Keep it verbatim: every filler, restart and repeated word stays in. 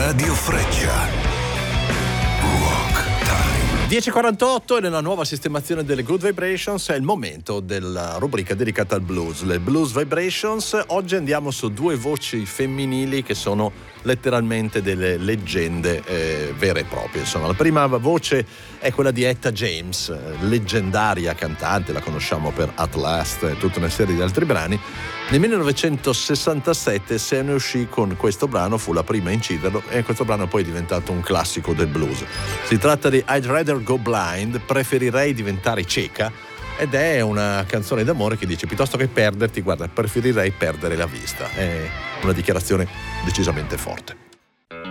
Radio Freccia. dieci e quarantotto e nella nuova sistemazione delle Good Vibrations è il momento della rubrica dedicata al blues, le Blues Vibrations. Oggi andiamo su due voci femminili che sono letteralmente delle leggende eh, vere e proprie. Insomma, la prima voce è quella di Etta James, leggendaria cantante, la conosciamo per At Last e tutta una serie di altri brani. Nel millenovecentosessantasette se ne uscì con questo brano, fu la prima a inciderlo, e questo brano poi è diventato un classico del blues. Si tratta di I'd Rather Go Blind, preferirei diventare cieca, ed è una canzone d'amore che dice: piuttosto che perderti, guarda, preferirei perdere la vista. È una dichiarazione decisamente forte.